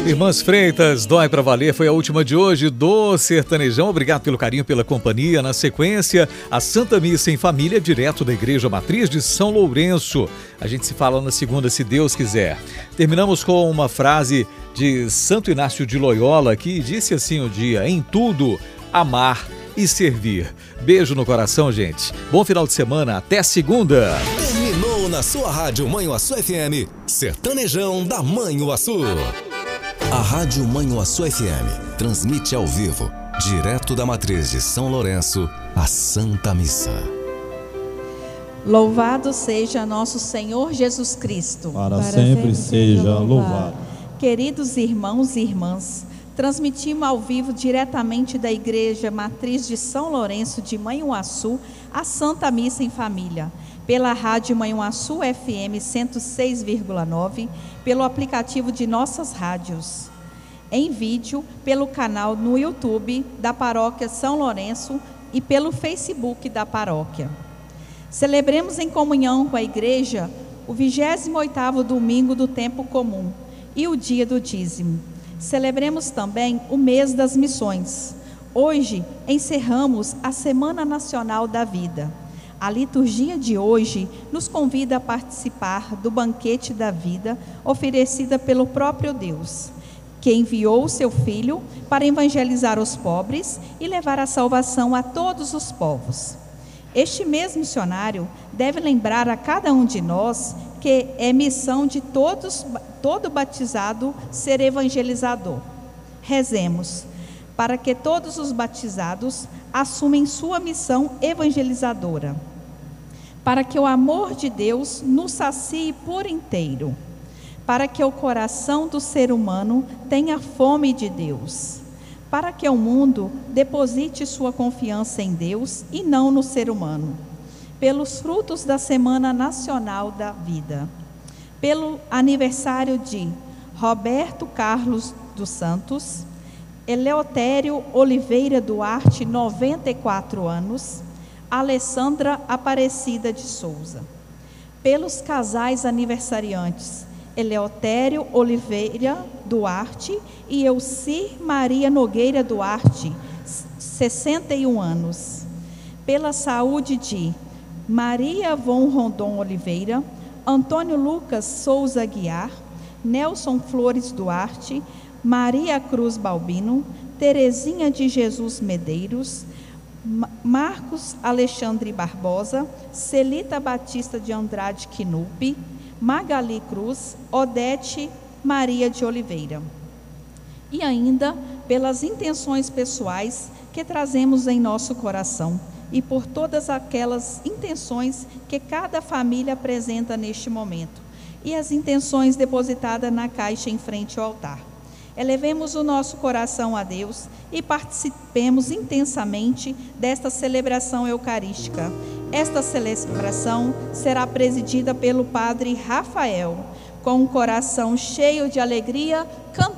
Irmãs Freitas, Dói Pra Valer foi a última de hoje do Sertanejão. Obrigado pelo carinho, pela companhia. Na sequência, a Santa Missa em Família, direto da Igreja Matriz de São Lourenço. A gente se fala na segunda, se Deus quiser. Terminamos com uma frase de Santo Inácio de Loyola, que disse assim um dia: em tudo, amar e servir. Beijo no coração, gente. Bom final de semana, até segunda. Terminou na sua rádio Manhuaçu FM, Sertanejão da Manhuaçu. A Rádio Manhuaçu FM transmite ao vivo, direto da Matriz de São Lourenço, a Santa Missa. Louvado seja nosso Senhor Jesus Cristo. Para sempre seja louvado. Queridos irmãos e irmãs, transmitimos ao vivo diretamente da Igreja Matriz de São Lourenço de Manhuaçu, a Santa Missa em Família, pela Rádio Manhuaçu FM 106,9, pelo aplicativo de nossas rádios, em vídeo, pelo canal no YouTube da Paróquia São Lourenço e pelo Facebook da paróquia. Celebremos em comunhão com a Igreja o 28º domingo do tempo comum e o dia do dízimo. Celebremos também o mês das missões. Hoje encerramos a Semana Nacional da Vida. A liturgia de hoje nos convida a participar do banquete da vida oferecida pelo próprio Deus, que enviou o seu Filho para evangelizar os pobres e levar a salvação a todos os povos. Este mês missionário deve lembrar a cada um de nós que é missão de todo batizado ser evangelizador. Rezemos para que todos os batizados assumem sua missão evangelizadora, para que o amor de Deus nos sacie por inteiro, para que o coração do ser humano tenha fome de Deus, para que o mundo deposite sua confiança em Deus e não no ser humano, pelos frutos da Semana Nacional da Vida, pelo aniversário de Roberto Carlos dos Santos, Eleutério Oliveira Duarte, 94 anos, Alessandra Aparecida de Souza, pelos casais aniversariantes Eleutério Oliveira Duarte e Elcir Maria Nogueira Duarte, 61 anos, pela saúde de Maria Von Rondon Oliveira, Antônio Lucas Souza Aguiar, Nelson Flores Duarte, Maria Cruz Balbino, Terezinha de Jesus Medeiros, Marcos Alexandre Barbosa, Celita Batista de Andrade Quinupe, Magali Cruz, Odete Maria de Oliveira. E ainda pelas intenções pessoais que trazemos em nosso coração e por todas aquelas intenções que cada família apresenta neste momento e as intenções depositadas na caixa em frente ao altar. Elevemos o nosso coração a Deus e participemos intensamente desta celebração eucarística. Esta celebração será presidida pelo Padre Rafael, com um coração cheio de alegria, cantando.